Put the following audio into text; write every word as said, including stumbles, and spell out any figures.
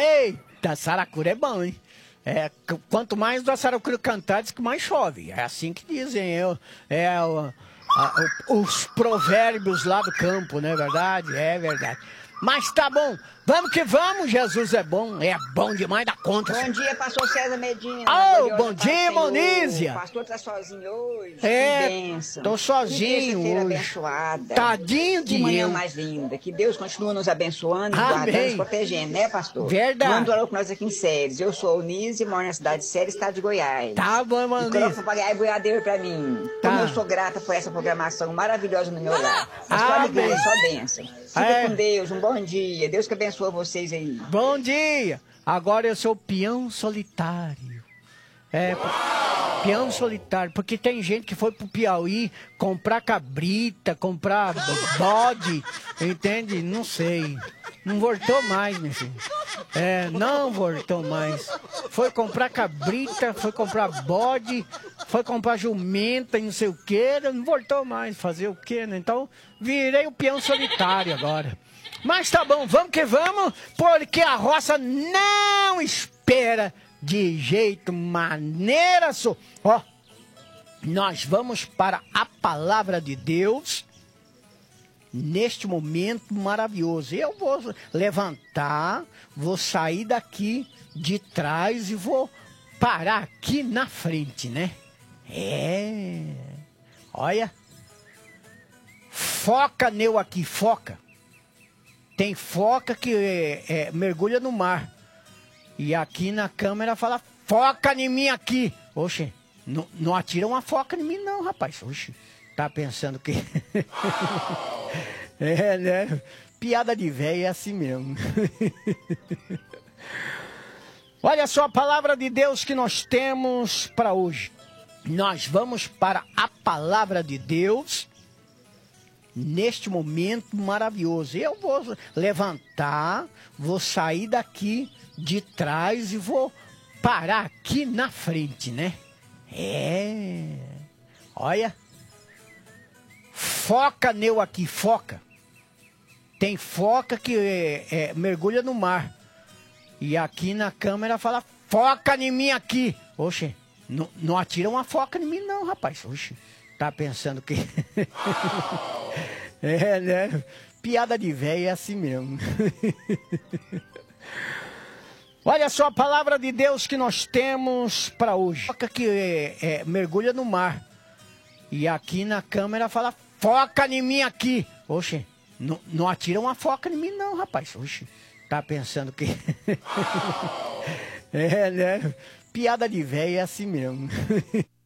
Eita, saracura é bom, hein? É, quanto mais da saracura cantar, diz que mais chove. É assim que dizem. Eu, é, o, a, o, os provérbios lá do campo, não é verdade? É verdade. Mas tá bom, vamos que vamos, Jesus é bom, é bom demais da conta. Bom dia, pastor César Medina. Oh, bom dia, Monísia. O pastor tá sozinho hoje, é, que bênção. Tô sozinho que hoje. abençoada. Tadinho de que manhã eu. mais linda, que Deus continue nos abençoando, Amém. guardando, nos protegendo, né, pastor? Verdade. Manda um com nós aqui em Séries. Eu sou o Nise, moro na cidade de Séries, estado de Goiás. Tá bom, Monísia. E coloca um papagaio boiadeiro pra mim. Tá. Como eu sou grata por essa programação maravilhosa no meu lar. É só Amém. alegria, só bênção. Fica É. com Deus, um bom dia. Deus que abençoe vocês aí. Bom dia! Agora eu sou peão solitário. É, peão solitário, porque tem gente que foi pro Piauí comprar cabrita, comprar bode, entende? Não sei. Não voltou mais, meu filho. É, não voltou mais. Foi comprar cabrita, foi comprar bode, foi comprar jumenta e não sei o que, não voltou mais. Fazer o quê, né? Então, virei o peão solitário agora. Mas tá bom, vamos que vamos, porque a roça não espera de jeito maneira, só. Ó, nós vamos para a palavra de Deus neste momento maravilhoso. Eu vou levantar, vou sair daqui de trás e vou parar aqui na frente, né? É, olha, foca neu aqui, foca. Tem foca que é, é, mergulha no mar. E aqui na câmera fala, foca em mim aqui. Oxe, não, não atira uma foca em mim não, rapaz. Oxe, tá pensando que... é, né? Piada de velho é assim mesmo. Olha só a palavra de Deus que nós temos para hoje. Nós vamos para a palavra de Deus neste momento maravilhoso. Eu vou levantar, vou sair daqui de trás e vou parar aqui na frente, né? É. Olha. Foca neu aqui, foca. Tem foca que é, é, mergulha no mar. E aqui na câmera fala, foca em mim aqui. Oxe, não, não atira uma foca em mim não, rapaz. Oxe, tá pensando que... é, né? Piada de velho é assim mesmo. Olha só a palavra de Deus que nós temos para hoje. Foca que é, é, mergulha no mar. E aqui na câmera fala, foca em mim aqui. Oxe, não, não atira uma foca em mim não, rapaz. Oxe, tá pensando que... é, né? Piada de velho é assim mesmo.